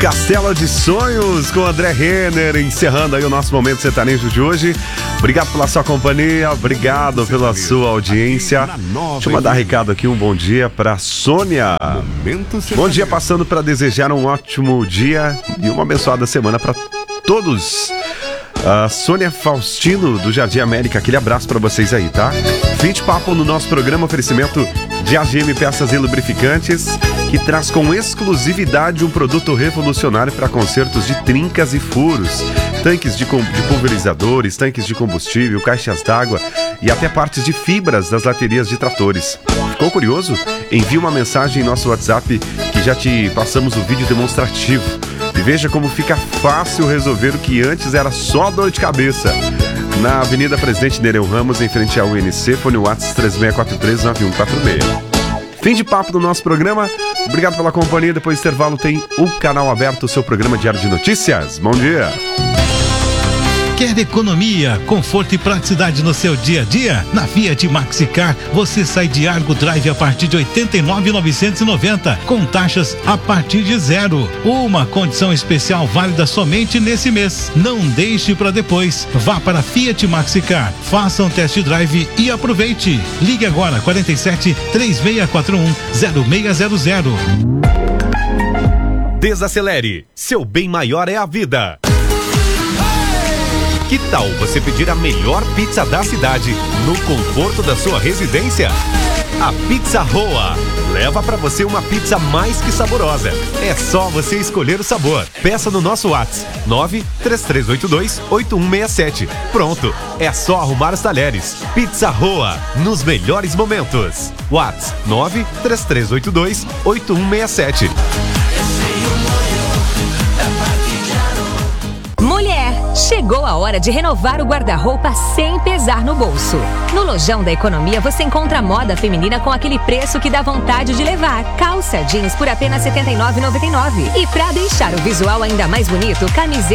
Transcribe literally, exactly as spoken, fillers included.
Castelo de Sonhos com André Renner, encerrando aí o nosso Momento Sertanejo de hoje. Obrigado pela sua companhia, obrigado pela sua audiência. Deixa eu mandar recado aqui, um bom dia para Sônia. Bom dia, passando para desejar um ótimo dia e uma abençoada semana para todos. A Sônia Faustino, do Jardim América, aquele abraço para vocês aí, tá? Fim de papo no nosso programa, oferecimento de A G M Peças e Lubrificantes, que traz com exclusividade um produto revolucionário para consertos de trincas e furos, tanques de, de pulverizadores, tanques de combustível, caixas d'água e até partes de fibras das baterias de tratores. Ficou curioso? Envie uma mensagem em nosso WhatsApp que já te passamos o vídeo demonstrativo. E veja como fica fácil resolver o que antes era só dor de cabeça. Na Avenida Presidente Nereu Ramos, em frente ao U N C, fone WhatsApp três seis quatro três nove um quatro seis. Fim de papo do nosso programa. Obrigado pela companhia. Depois do intervalo tem o canal aberto, o seu programa diário de notícias. Bom dia. Quer economia, conforto e praticidade no seu dia a dia? Na Fiat Maxicar, você sai de Argo Drive a partir de oitenta e nove mil novecentos e noventa, com taxas a partir de zero. Uma condição especial válida somente nesse mês. Não deixe para depois. Vá para a Fiat Maxicar, faça um test drive e aproveite. Ligue agora quarenta e sete, três seis quatro um, zero seis zero zero. Desacelere. Seu bem maior é a vida. Que tal você pedir a melhor pizza da cidade no conforto da sua residência? A Pizza Roa leva para você uma pizza mais que saborosa. É só você escolher o sabor. Peça no nosso WhatsApp nove três três oito dois oito um seis sete. Pronto, é só arrumar os talheres. Pizza Roa, nos melhores momentos. WhatsApp nove três três oito dois oito um seis sete. Mulher, chegou a hora de renovar o guarda-roupa sem pesar no bolso. No Lojão da Economia você encontra moda feminina com aquele preço que dá vontade de levar. Calça jeans por apenas setenta e nove reais e noventa e nove centavos. E pra deixar o visual ainda mais bonito, camiseta